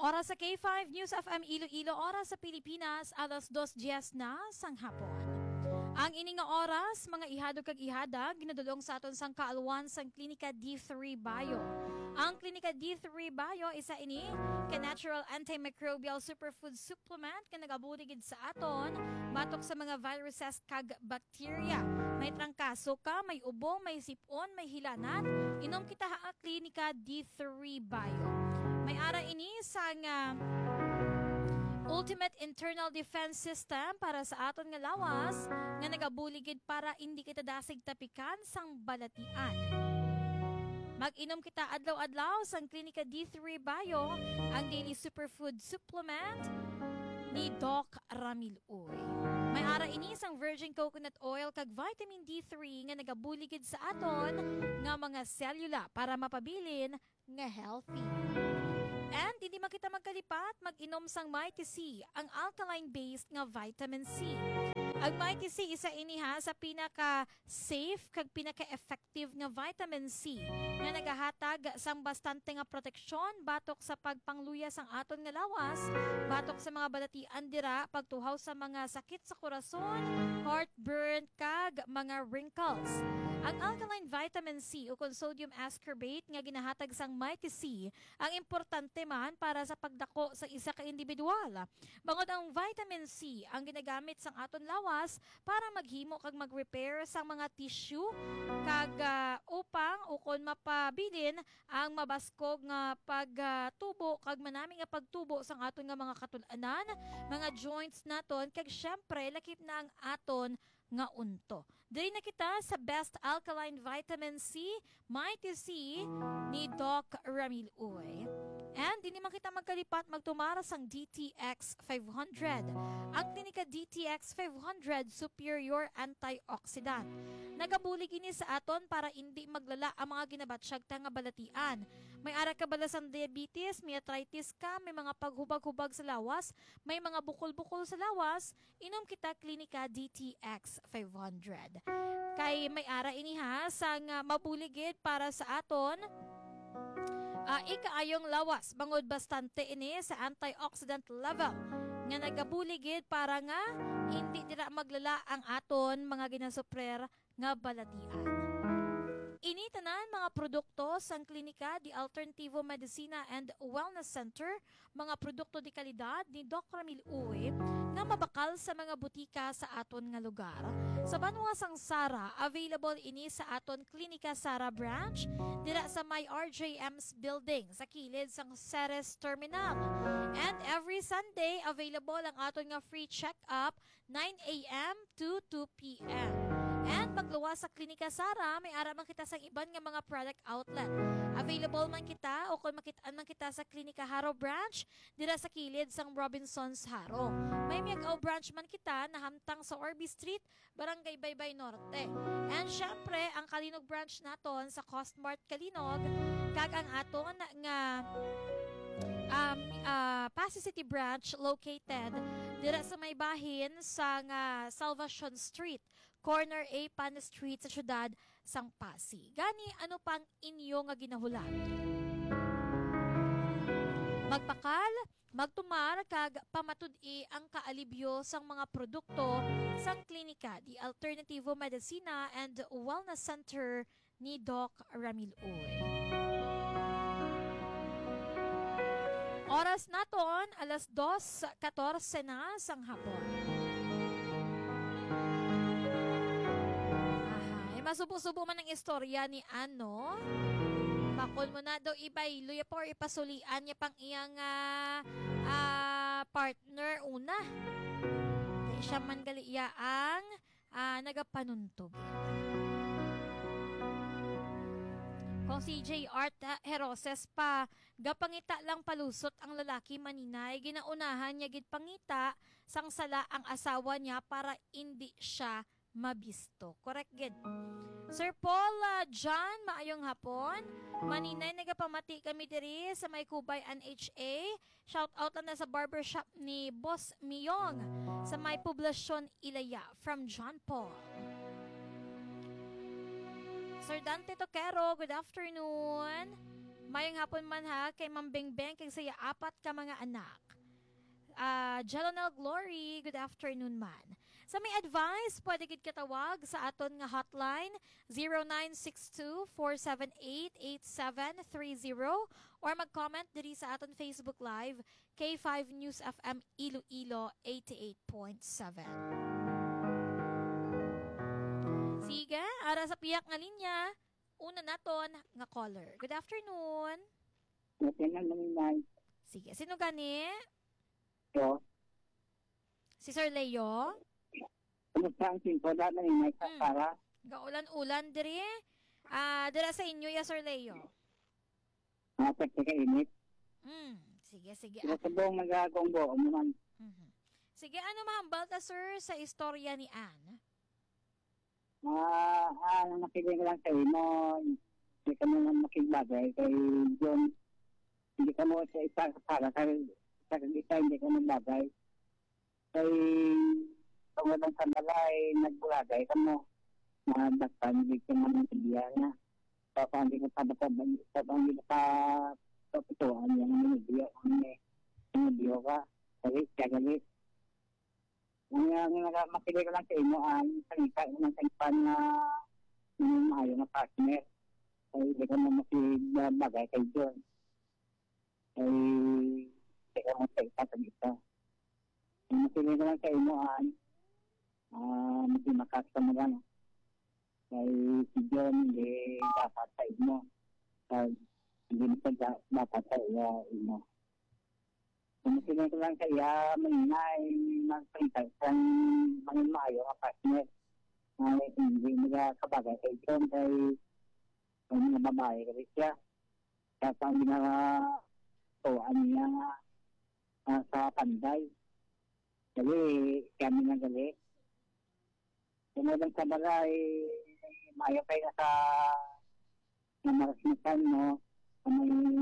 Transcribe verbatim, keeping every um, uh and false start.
Oras sa K five News F M Iloilo, oras sa Pilipinas, alas dos diyes na sang hapon. Ang ining nga oras, mga ihadog kag ihada, ginadulong sa aton sang kaalwan sang Klinika D three Bio. Ang Klinika D three Bio, isa ini, ka natural antimicrobial superfood supplement ka nagabuligid sa aton, batok sa mga viruses kag bacteria. May trangkaso ka, may ubo, may sipon, may hilanat, inom kita ha Klinika D three Bio. May ara ini sang uh, Ultimate Internal Defense System para sa aton nga lawas nga nagabuligid para hindi kita dasig tapikan sang balatian. Mag-inom kita adlaw-adlaw sang Klinika D three Bio, ang daily superfood supplement ni Doc Ramil Uy. May ara ini sang virgin coconut oil kag vitamin D three nga nagabuligid sa aton nga mga selula para mapabilin nga healthy. And hindi man kita magkalipat, mag-inom sang Mighty C, ang alkaline-based nga vitamin C. Ang Mighty C, isa ini ha sa pinaka-safe kag pinaka-effective nga vitamin C nga nagahatag sang bastante nga proteksyon batok sa pagpangluya sang aton nga lawas, batok sa mga balatian dira, pagtuhaw sa mga sakit sa korason, heartburn kag mga wrinkles. Ang alkaline vitamin C o sodium ascorbate nga ginahatag sang Mighty C ang importante man para sa pagdako sa isa ka individual. Bangod ang vitamin C ang ginagamit sang aton lawas para maghimo kag mag-repair sang mga tissue kag uh, upang ukon mapabilin ang mabaskog nga pagtubo uh, kag manami nga pagtubo sang aton nga mga katul-anan, mga joints naton kag syempre lakip na ang aton nga unto. Diri na kita sa Best Alkaline Vitamin C, Mighty C ni Doc Ramil Uy. And di naman kita magkalipat magtumaras ang D T X five hundred. Ang Klinika D T X five hundred Superior Antioxidant. Nagabulig ini sa aton para hindi maglala ang mga ginabatsyag nga balatian. May ara ka balasang diabetes, may arthritis ka, may mga paghubag-hubag sa lawas, may mga bukol-bukol sa lawas, inom kita Klinika D T X five hundred. Kay may ara ini ha sang uh, mabuligid para sa aton uh, ikaayong lawas. Bangod bastante ini sa antioxidant level nga nagabuligid para nga hindi dira maglala ang aton mga ginasuprer nga balatian. Ini tanan mga produkto sang Klinika di Alternativo Medicina and Wellness Center, mga produkto di kalidad ni Doc Ramil Uy nga mabakal sa mga butika sa aton nga lugar. Sa Banwa sang Sara, available ini sa aton Klinika Sara branch dira sa may R J M's building sa kilid sang Ceres Terminal. And every Sunday available ang aton nga free check-up nine a m to two p m And pagluwas sa Klinika Sara, may ara man kita sa iban nga mga product outlet. Available man kita o kung makitaan man kita sa Klinika Haro branch dira sa kilid sang Robinsons Haro. May Miagaw branch man kita na hamtang sa Orby Street, Barangay Baybay Norte. And syempre, ang Kalinog branch naton sa Costmart Kalinog, kag ang aton nga um, uh, Pasay City branch located dira sa may bahin sa nga Salvation Street, corner A Pan Street sa syudad sang Pasig. Gani ano pang inyo nga ginahulan? Magpakal, magtumar kag pamatud-i ang kaalibyo sang mga produkto sang Klinika di Alternativo Medicina and Wellness Center ni Doc Ramil Uy. Oras naton, alas dos katorse na sang hapon. Ay, masubo-subo man ang istorya ni Ano. Bakol mo na daw ibay, luya po ipasulian niya pang iyang uh, uh, partner una. Kaya siya man gali iya ang uh, nagapanuntog. Kung si J. Art Heroses pa, gapangita lang palusot ang lalaki maninay, ginaunahan niya gid pangita, sang sala ang asawa niya para hindi siya mabisto. Correct gid. Sir Paul uh, John, maayong hapon. Maninay nagapamati kami diri sa may Kubay N H A. Shout out lang na sa barbershop ni Boss Miyong sa may poblasyon Ilaya from John Paul. Sir Dante Toquero, good afternoon. Mayong hapon man ha, kay Ma'am Bengbeng, kay saya apat ka mga anak. Uh, Jalonel Glory, good afternoon man. Sa may advice, pwede kit katawag sa aton nga hotline zero nine six two, four seven eight, eight seven three zero or mag-comment diri sa aton Facebook Live K five News F M Iloilo eighty-eight point seven. Sige, ara sa piyak nga linya, una naton nga caller. Good afternoon. Good afternoon. Sige, sino gani? Yo. Si Sir Leo? Kumusta ang simpo na ng may para? Gaulan-ulan diri. Ah, dira sa inyo ya Sir Leo. Ah, pwede ka init. Mm, sige, sige. Pero sa buong nagagonggo, umuman. Mm-hmm. Sige, ano mahambal ta sir sa istorya ni Anne? Ah, ah, nakikinig lang sa imo. Hindi ka naman makigbagay kay John. Hindi ka mo sa isa para kay sa isa hindi ka magbagay. Kay tungod sa balay nagbulagay ka mo. Madagpan hindi ka naman siya na. Papa hindi ko pa pa papa hindi ko pa patutuan yung video ang video ka. Kaya kagalit. Ang nga makinig lang sa imo ang salita ng taypan na yung maayo na partner. Ay hindi ka mo makigbagay kay John. Ay hindi ka mo sa isa sa isa. Ang makinig lang sa imo ang uh, makimakas ka mo lang. Kay si John hindi dapat sa imo. Kaya hindi mo sa dapat sa imo. Kung sila ko lang kaya maingay magpalitan ng mga maayo ang partner. Ay hindi nila kabagay kay John kay mga babae ka rin siya. Kaya ang ginagawa niya uh, sa panday. Gali, kami na gali. Sunod ang kabalay, maayo kayo na sa namarasmasan mo. May